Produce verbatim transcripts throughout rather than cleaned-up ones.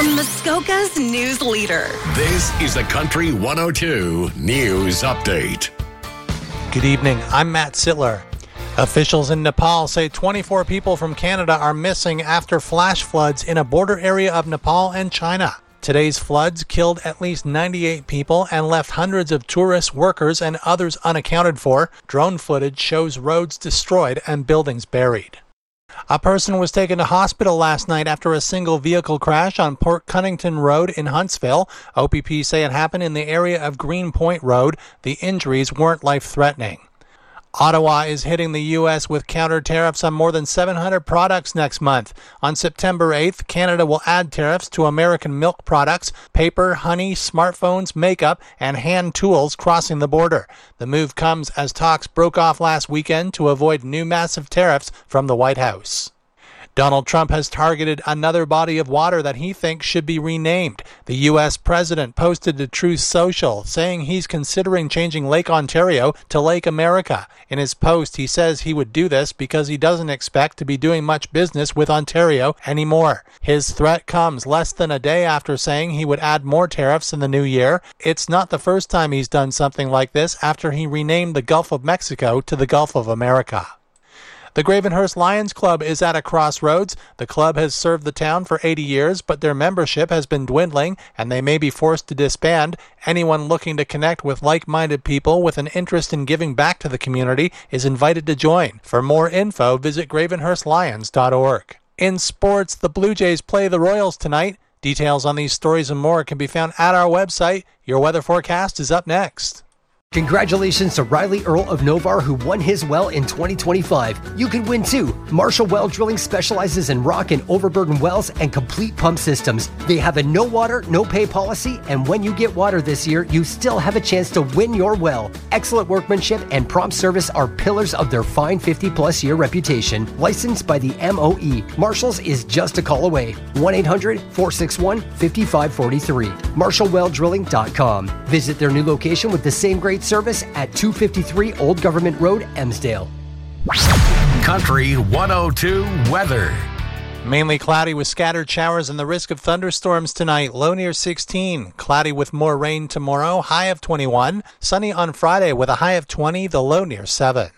Muskoka's news leader. This is the Country one oh two News Update. Good evening. I'm Matt Sittler. Officials in Nepal say twenty-four people from Canada are missing after flash floods in a border area of Nepal and China. Today's floods killed at least ninety-eight people and left hundreds of tourists, workers, and others unaccounted for. Drone footage shows roads destroyed and buildings buried. A person was taken to hospital last night after a single vehicle crash on Port Cunnington Road in Huntsville. O P P say it happened in the area of Green Point Road. The injuries weren't life-threatening. Ottawa is hitting the U S with counter tariffs on more than seven hundred products next month. On September eighth, Canada will add tariffs to American milk products, paper, honey, smartphones, makeup, and hand tools crossing the border. The move comes as talks broke off last weekend to avoid new massive tariffs from the White House. Donald Trump has targeted another body of water that he thinks should be renamed. The U S president posted to Truth Social saying he's considering changing Lake Ontario to Lake America. In his post, he says he would do this because he doesn't expect to be doing much business with Ontario anymore. His threat comes less than a day after saying he would add more tariffs in the new year. It's not the first time he's done something like this after he renamed the Gulf of Mexico to the Gulf of America. The Gravenhurst Lions Club is at a crossroads. The club has served the town for eighty years, but their membership has been dwindling, and they may be forced to disband. Anyone looking to connect with like-minded people with an interest in giving back to the community is invited to join. For more info, visit gravenhurst lions dot org. In sports, the Blue Jays play the Royals tonight. Details on these stories and more can be found at our website. Your weather forecast is up next. Congratulations to Riley Earl of Novar, who won his well in twenty twenty-five. You can win too. Marshall Well Drilling specializes in rock and overburden wells and complete pump systems. They have a no water, no pay policy, and when you get water this year, you still have a chance to win your well. Excellent workmanship and prompt service are pillars of their fine fifty plus year reputation. Licensed by the M O E, Marshall's is just a call away. one eight hundred, four six one, five five four three. marshall well drilling dot com. Visit their new location with the same great service at two fifty-three Old Government Road, Emsdale. Country one oh two weather. Mainly cloudy with scattered showers and the risk of thunderstorms tonight. Low near sixteen. Cloudy with more rain tomorrow. High of twenty-one. Sunny on Friday with a high of twenty. The low near seven.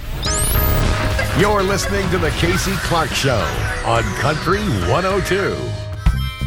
You're listening to the Casey Clark Show on Country one oh two.